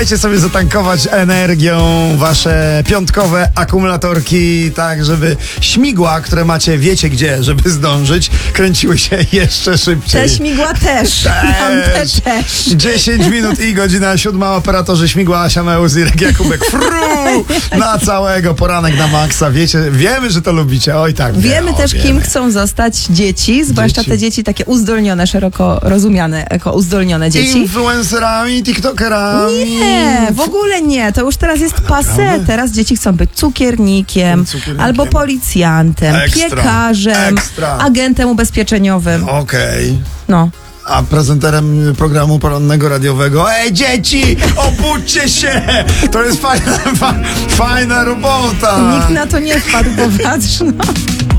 Dajcie sobie zatankować energią wasze piątkowe akumulatorki, tak żeby śmigła, które macie, wiecie gdzie, żeby zdążyć, kręciły się jeszcze szybciej. Te śmigła też. Mam te też. 10 minut i godzina 7. Operatorzy śmigła Asia Meus, Irek Jakubek. Fru! Na całego poranek na maksa. Wiemy, że to lubicie. Oj tak. Wiemy też, kim chcą zostać dzieci, zwłaszcza te dzieci takie uzdolnione, szeroko rozumiane jako uzdolnione dzieci. Influencerami, tiktokerami. Nie, w ogóle nie. To już teraz jest passé. Teraz dzieci chcą być cukiernikiem, albo policjantem, piekarzem, agentem ubezpieczeniowym. Okej. No. A prezenterem programu porannego radiowego: ej dzieci, obudźcie się! To jest fajna robota. Nikt na to nie wpadł, popatrz, no.